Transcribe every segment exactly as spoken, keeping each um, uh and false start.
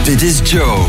Dit is Joe.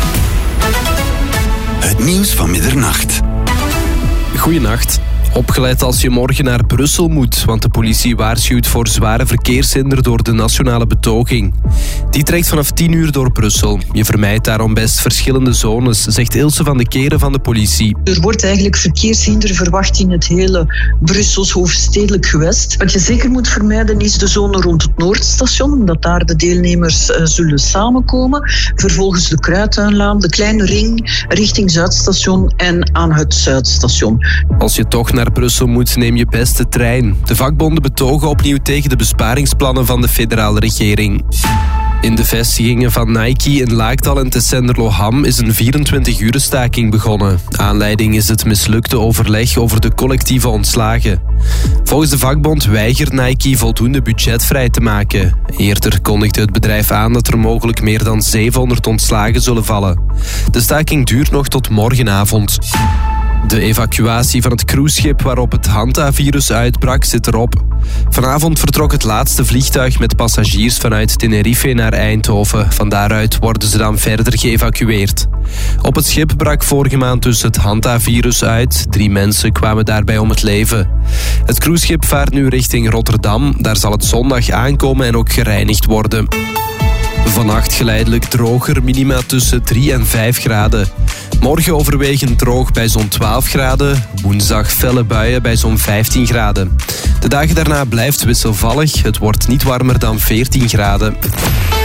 Het nieuws van middernacht. Goeienacht. Opgelet als je morgen naar Brussel moet, want de politie waarschuwt voor zware verkeershinder door de nationale betoging. Die trekt vanaf tien uur door Brussel. Je vermijdt daarom best verschillende zones, zegt Ilse van de Keren van de politie. Er wordt eigenlijk verkeershinder verwacht in het hele Brussels hoofdstedelijk gewest. Wat je zeker moet vermijden is de zone rond het Noordstation, omdat daar de deelnemers uh, zullen samenkomen. Vervolgens de Kruituinlaan, de Kleine Ring, richting Zuidstation en aan het Zuidstation. Als je toch naar Brussel moet, neem je best de trein. De vakbonden betogen opnieuw tegen de besparingsplannen van de federale regering. In de vestigingen van Nike in Laakdal en Tessenderloham is een vierentwintig-uren staking begonnen. Aanleiding is het mislukte overleg over de collectieve ontslagen. Volgens de vakbond weigert Nike voldoende budget vrij te maken. Eerder kondigde het bedrijf aan dat er mogelijk meer dan zevenhonderd ontslagen zullen vallen. De staking duurt nog tot morgenavond. De evacuatie van het cruiseschip waarop het Hanta-virus uitbrak zit erop. Vanavond vertrok het laatste vliegtuig met passagiers vanuit Tenerife naar Eindhoven. Van daaruit worden ze dan verder geëvacueerd. Op het schip brak vorige maand dus het Hanta-virus uit. Drie mensen kwamen daarbij om het leven. Het cruiseschip vaart nu richting Rotterdam. Daar zal het zondag aankomen en ook gereinigd worden. Vannacht geleidelijk droger, minima tussen drie en vijf graden. Morgen overwegend droog bij zo'n twaalf graden. Woensdag felle buien bij zo'n vijftien graden. De dagen daarna blijft wisselvallig. Het wordt niet warmer dan veertien graden.